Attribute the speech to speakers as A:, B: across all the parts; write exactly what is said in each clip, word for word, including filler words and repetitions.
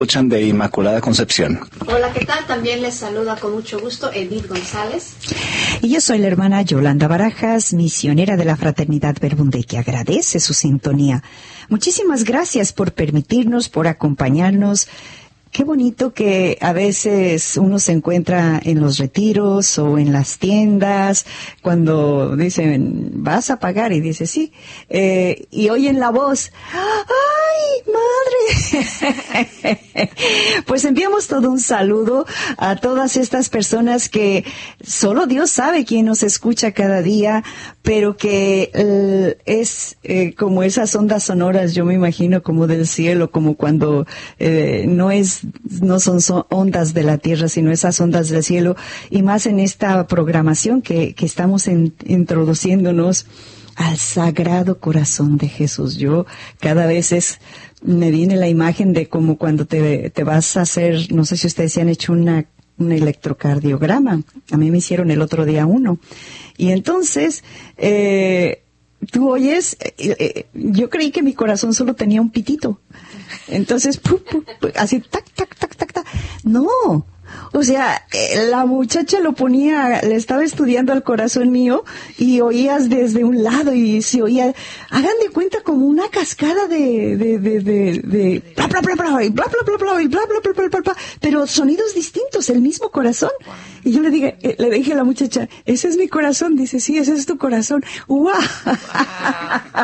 A: Escuchan de Inmaculada Concepción.
B: Hola, ¿qué tal? También les saluda con mucho gusto Edith González.
C: Y yo soy la hermana Yolanda Barajas, misionera de la Fraternidad Verbunday, que agradece su sintonía. Muchísimas gracias por permitirnos, por acompañarnos. Qué bonito que a veces uno se encuentra en los retiros o en las tiendas cuando dicen, vas a pagar, y dice, sí, eh, y oyen la voz, ¡ay, madre! Pues enviamos todo un saludo a todas estas personas que solo Dios sabe quién nos escucha cada día, pero que eh, es eh, como esas ondas sonoras, yo me imagino, como del cielo, como cuando eh, no es no son, son ondas de la tierra, sino esas ondas del cielo, y más en esta programación que, que estamos en, introduciéndonos al Sagrado Corazón de Jesús. Yo cada vez es, me viene la imagen de como cuando te, te vas a hacer, no sé si ustedes se han hecho una, un electrocardiograma. A mí me hicieron el otro día uno. Y entonces, eh, tú oyes, eh, eh, yo creí que mi corazón solo tenía un pitito. Entonces, pu, pu, pu, así, tac, tac, tac, tac, tac. No, o sea, eh, la muchacha lo ponía, le estaba estudiando al corazón mío y oías desde un lado y se oía, hagan de cuenta como una cascada de, de, de, de, de, bla, bla, bla, bla, y bla, bla, bla, bla, y bla, bla, bla, bla, bla, bla, pero sonidos distintos, el mismo corazón. Y yo le dije, eh, le dije a la muchacha, ese es mi corazón. Dice, sí, ese es tu corazón. ¡Guau! Wow.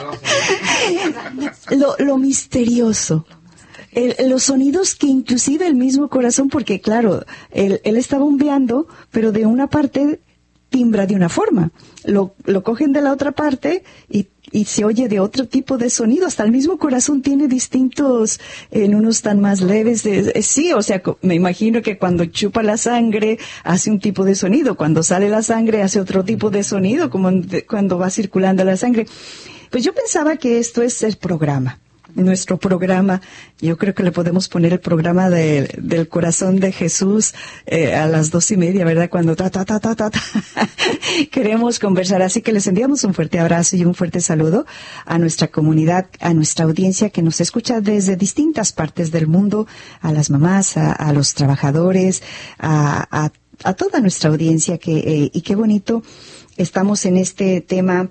C: Lo, lo misterioso. El, los sonidos que inclusive el mismo corazón, porque claro, él, él está bombeando, pero de una parte timbra de una forma. Lo, lo cogen de la otra parte y, y se oye de otro tipo de sonido. Hasta el mismo corazón tiene distintos, en unos tan más leves. De, eh, sí, o sea, me imagino que cuando chupa la sangre hace un tipo de sonido. Cuando sale la sangre hace otro tipo de sonido, como de, cuando va circulando la sangre. Pues yo pensaba que esto es el programa. Nuestro programa, yo creo que le podemos poner el programa de, del corazón de Jesús eh, a las dos y media, ¿verdad? Cuando ta, ta, ta, ta, ta, ta, queremos conversar. Así que les enviamos un fuerte abrazo y un fuerte saludo a nuestra comunidad, a nuestra audiencia que nos escucha desde distintas partes del mundo, a las mamás, a, a los trabajadores, a, a, a toda nuestra audiencia. Que eh, y qué bonito estamos en este tema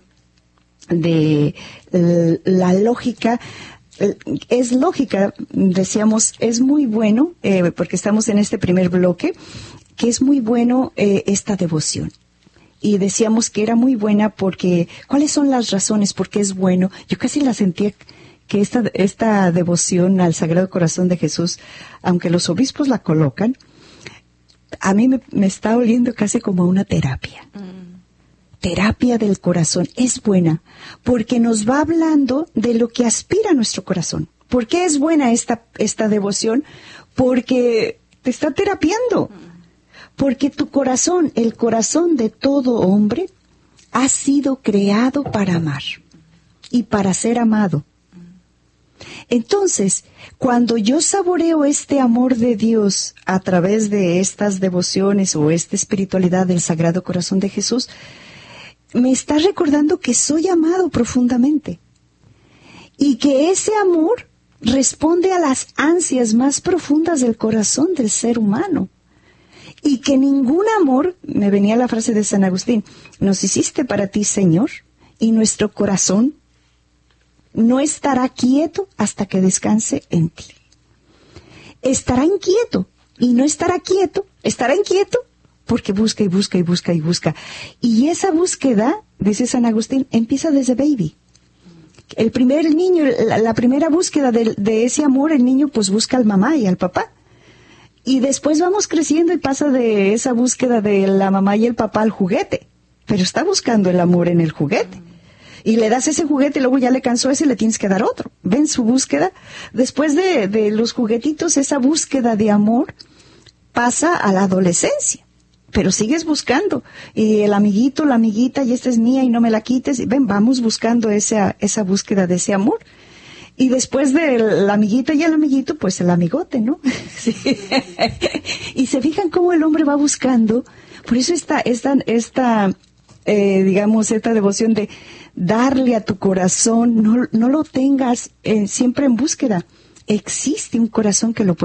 C: de eh, la lógica. Es lógica, decíamos, es muy bueno, eh, porque estamos en este primer bloque, que es muy bueno eh, esta devoción. Y decíamos que era muy buena porque, ¿cuáles son las razones por qué es bueno? Yo casi la sentía que esta, esta devoción al Sagrado Corazón de Jesús, aunque los obispos la colocan, a mí me, me está oliendo casi como una terapia. Mm. Terapia del corazón es buena porque nos va hablando de lo que aspira nuestro corazón. ¿Por qué es buena esta, esta devoción? Porque te está terapiando. Porque tu corazón, el corazón de todo hombre, ha sido creado para amar y para ser amado. Entonces, cuando yo saboreo este amor de Dios a través de estas devociones o esta espiritualidad del Sagrado Corazón de Jesús, me está recordando que soy amado profundamente y que ese amor responde a las ansias más profundas del corazón del ser humano y que ningún amor, me venía la frase de San Agustín, nos hiciste para ti, Señor, y nuestro corazón no estará quieto hasta que descanse en ti. Estará inquieto y no estará quieto, estará inquieto porque busca y busca y busca y busca. Y esa búsqueda, dice San Agustín, empieza desde baby. El primer niño, la, la primera búsqueda de, de ese amor, el niño pues busca al mamá y al papá. Y después vamos creciendo y pasa de esa búsqueda de la mamá y el papá al juguete. Pero está buscando el amor en el juguete. Y le das ese juguete y luego ya le cansó ese y le tienes que dar otro. ¿Ven su búsqueda? Después de, de los juguetitos, esa búsqueda de amor pasa a la adolescencia. Pero sigues buscando, y el amiguito, la amiguita, y esta es mía y no me la quites, y ven, vamos buscando esa, esa búsqueda de ese amor. Y después de la amiguita y el amiguito, pues el amigote, ¿no? Sí. Y se fijan cómo el hombre va buscando, por eso esta, esta, esta eh, digamos, esta devoción de darle a tu corazón, no, no lo tengas eh, siempre en búsqueda. existe un corazón que lo puede